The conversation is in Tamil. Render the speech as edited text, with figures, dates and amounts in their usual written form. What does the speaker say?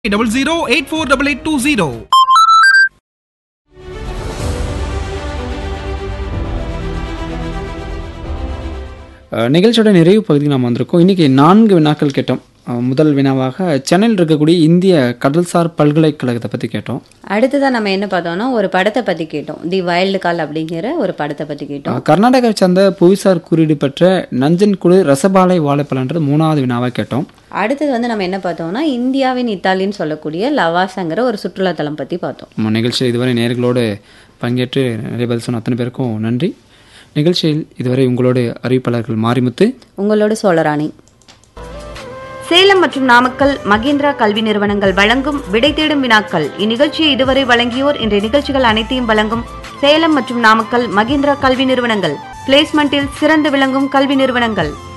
00848820. நிகழ்ச்சியோட நிறைவு பகுதிக்கு நாம் வந்திருக்கோம். இன்றைக்கி 4 வினாக்கள் கேட்டோம். முதல் வினாவாக சென்னையில் இருக்கக்கூடிய இந்திய கடல்சார் பல்கலைக்கழகத்தை பற்றி கேட்டோம். அடுத்ததான் நம்ம என்ன பார்த்தோம்னா ஒரு படத்தை பற்றி கேட்டோம். தி வைல்டு கால் அப்படிங்கிற ஒரு படத்தை பற்றி கேட்டோம். கர்நாடகாவை சேர்ந்த புவிசார் குறியீடு பெற்ற நஞ்சன்குழு ரசபாலை வாழைப்பழன்றது 3வது வினாவாக கேட்டோம். அடுத்தது நம்ம என்ன பார்த்தோம்னா இந்தியாவின் இத்தாலின்னு சொல்லக்கூடிய லவாசாங்கிற ஒரு சுற்றுலாத்தலம் பற்றி பார்த்தோம். நம்ம நிகழ்ச்சியில் இதுவரை நேயர்களோடு பங்கேற்று நிறைய பதில் சொன்ன அத்தனை பேருக்கும் நன்றி. நிகழ்ச்சியில் இதுவரை உங்களோடு அறிவிப்பாளர்கள் மாரிமுத்து, உங்களோட சோழராணி. சேலம் மற்றும் நாமக்கல் மகேந்திரா கல்வி நிறுவனங்கள் வழங்கும் விடை தேடும் வினாக்கள். இந்நிகழ்ச்சியை இதுவரை வழங்கியோர் இன்றைய நிகழ்ச்சிகள் அனைத்தையும் வழங்கும் சேலம் மற்றும் நாமக்கல் மகேந்திரா கல்வி நிறுவனங்கள். பிளேஸ்மெண்டில் சிறந்து விளங்கும் கல்வி நிறுவனங்கள்.